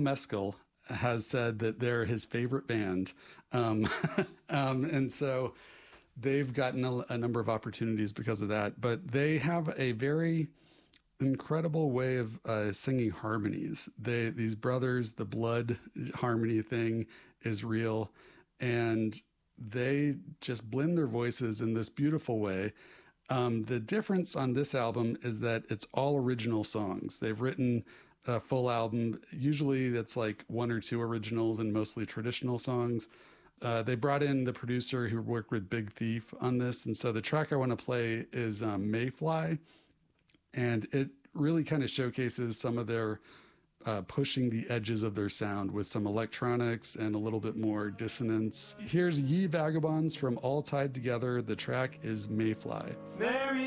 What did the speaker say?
Mescal has said that they're his favorite band. Um, and so they've gotten a number of opportunities because of that. But they have a very incredible way of singing harmonies. These brothers, the blood harmony thing is real, and they just blend their voices in this beautiful way. The difference on this album is that it's all original songs. They've written a full album. Usually that's like one or two originals and mostly traditional songs. They brought in the producer who worked with Big Thief on this. And so the track I want to play is Mayfly. And it really kind of showcases some of their pushing the edges of their sound with some electronics and a little bit more dissonance. Here's Ye Vagabonds from All Tied Together. The track is Mayfly. Mary